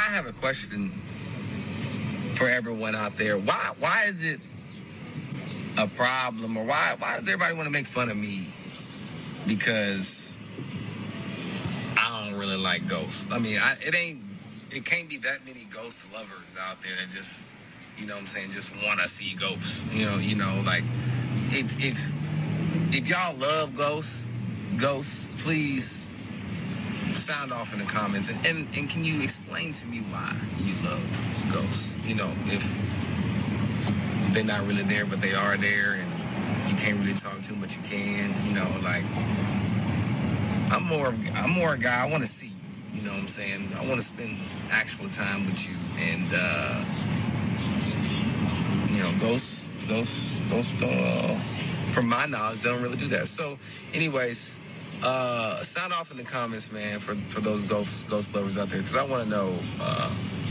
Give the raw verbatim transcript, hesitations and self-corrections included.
I have a question for everyone out there. Why why is it a problem, or why why does everybody want to make fun of me because I don't really like ghosts? I mean, I, it ain't it can't be that many ghost lovers out there that just, you know what I'm saying, just want to see ghosts. You know, you know, like if if if y'all love ghosts, ghosts, please sound off in the comments, and, and, and can you explain to me why you love ghosts? You know, if they're not really there, but they are there, and you can't really talk to them, but you can. You know, like I'm more, I'm more a guy. I want to see you. You know what I'm saying? I want to spend actual time with you, and uh, you know, ghosts, ghosts, ghosts. Uh, from my knowledge, they don't really do that. So, anyways. Uh, sound off in the comments, man, for, for those ghost ghost lovers out there, because I want to know uh,